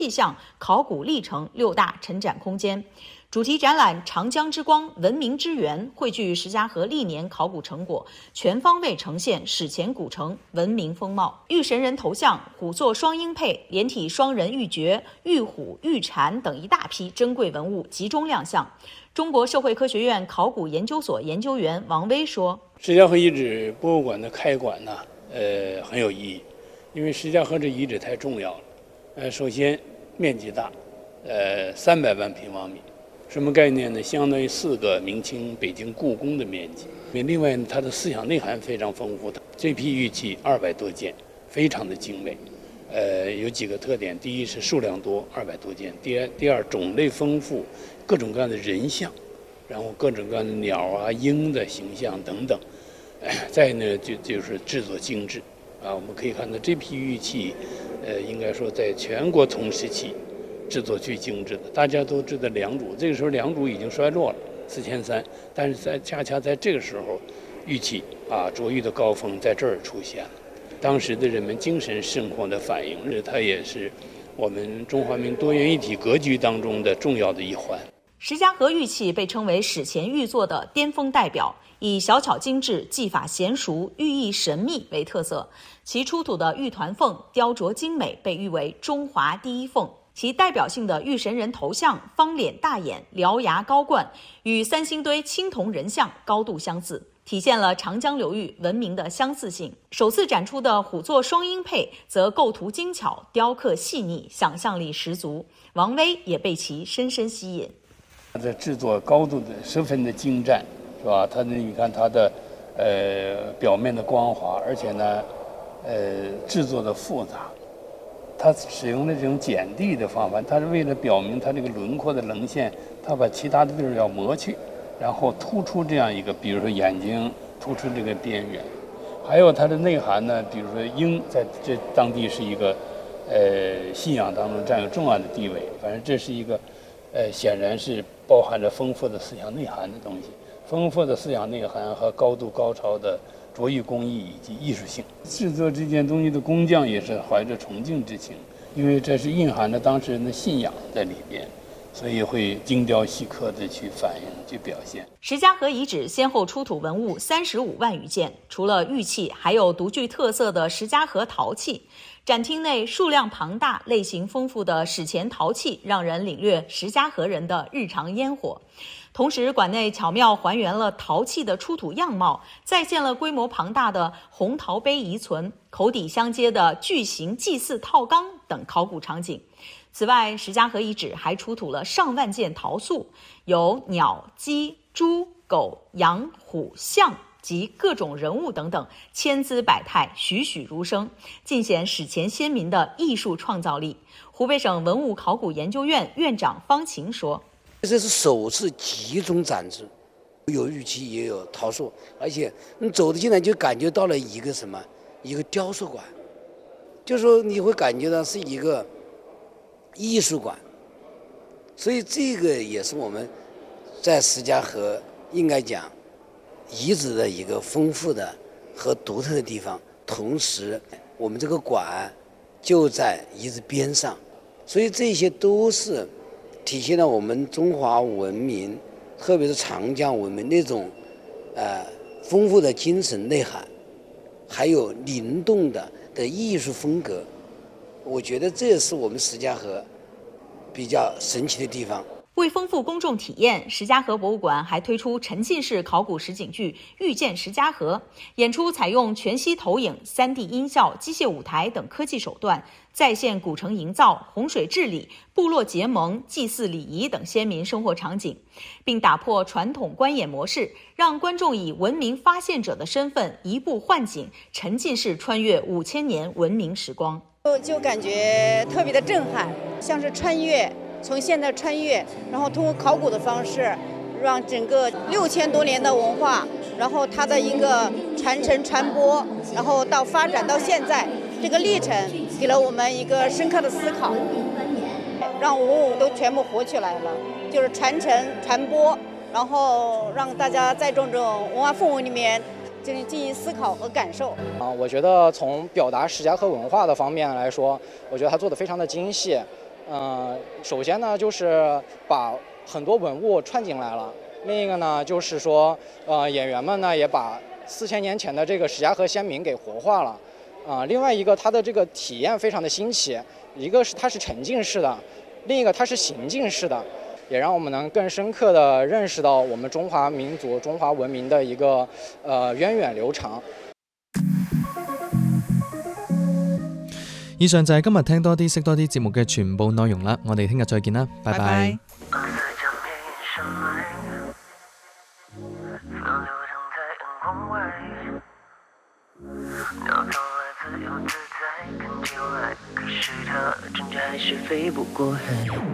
气象、考古历程6大陈展空间。主题展览“长江之光，文明之源”汇聚石家河历年考古成果，全方位呈现史前古城文明风貌。玉神人头像、虎座双鹰配、连体双人玉珏、玉虎、玉蝉等一大批珍贵文物集中亮相。中国社会科学院考古研究所研究员王威说：“ 石家河遗址博物馆的开馆呢，很有意义，因为石家河这遗址太重要了。首先面积大，300万平方米。什么概念呢？相当于4个明清北京故宫的面积。另外，它的思想内涵非常丰富的。这批玉器200多件，非常的精美。有几个特点：第一是数量多，200多件；第二种类丰富，各种各样的人像，然后各种各样的鸟啊、鹰的形象等等。再呢，就是制作精致啊。我们可以看到这批玉器，应该说在全国同时期制作最精致的。大家都知道良渚，这个时候良渚已经衰落了，4300，但是恰恰在这个时候，玉器琢玉的高峰在这儿出现了。当时的人们精神生活的反应，它也是我们中华民族多元一体格局当中的重要的一环。 石家河玉器被称为史前玉作的巅峰代表，以小巧精致、技法娴熟、寓意神秘为特色。其出土的玉团凤雕琢精美，被誉为中华第一凤。其代表性的玉神人头像方脸大眼、獠牙高冠，与三星堆青铜人像高度相似，体现了长江流域文明的相似性。首次展出的虎座双鹰配则构图精巧、雕刻细腻，想象力十足。王威也被其深深吸引。 它的制作高度的十分的精湛，是吧？它的你看它的表面的光滑，而且呢制作的复杂。它使用的这种剪地的方法，它是为了表明它这个轮廓的棱线，它把其他的地儿要磨去，然后突出这样一个，比如说眼睛突出这个边缘。还有它的内涵呢，比如说鹰在这当地是一个信仰当中占有重要的地位。反正这是一个显然是包含着丰富的思想内涵的东西，丰富的思想内涵和高度高超的琢玉工艺以及艺术性。制作这件东西的工匠也是怀着崇敬之情，因为这是蕴含着当事人的信仰在里边，所以会精雕细刻地去反映、去表现。 石家河遗址先后出土文物35万余件，除了玉器，还有独具特色的石家河陶器。展厅内数量庞大、类型丰富的史前陶器，让人领略石家河人的日常烟火。同时，馆内巧妙还原了陶器的出土样貌，再现了规模庞大的红陶杯遗存、口底相接的巨型祭祀套缸等考古场景。此外，石家河遗址还出土了上万件陶塑，有鸟、鸡、猪、狗、羊、虎、象及各种人物等等，千姿百态，栩栩如生，尽显史前先民的艺术创造力。湖北省文物考古研究院院长方琴说：“ 这是首次集中展示，有玉器也有陶塑，而且你走得进来就感觉到了一个什么？一个雕塑馆，就是说你会感觉到是一个艺术馆。所以这个也是我们在石家河应该讲遗址的一个丰富的和独特的地方。同时，我们这个馆就在遗址边上，所以这些都是体现了我们中华文明，特别是长江文明那种丰富的精神内涵，还有灵动的艺术风格。我觉得这也是我们石家河比较神奇的地方。 为丰富公众体验，石家河博物馆还推出沉浸式考古实景剧《遇见石家河》，演出采用全息投影、3D 音效、机械舞台等科技手段，再现古城营造、洪水治理、部落结盟、祭祀礼仪等先民生活场景，并打破传统观演模式，让观众以文明发现者的身份移步换景，沉浸式穿越5000年文明时光。 就感觉特别的震撼，像是穿越。从现在穿越，然后通过考古的方式，让整个6000多年的文化，然后它的一个传承传播，然后到发展到现在这个历程，给了我们一个深刻的思考，让文物都全部活起来了，就是传承传播，然后让大家在这种文化氛围里面进行思考和感受。 我觉得从表达石家河文化的方面来说，我觉得它做得非常的精细。 首先呢就是把很多文物串进来了，另一个呢就是说，演员们呢也把4000年前的这个石家河先民给活化了。另外一个它的这个体验非常的新奇，一个是它是沉浸式的，另一个它是行进式的，也让我们能更深刻的认識到我們中華民族、中華文明的一個源遠流長。 以上就係今日聽多啲識多啲節目嘅全部內容啦，我哋聽日再見啦，拜拜。自由自在，看起来，可是它终究还是飞不过海。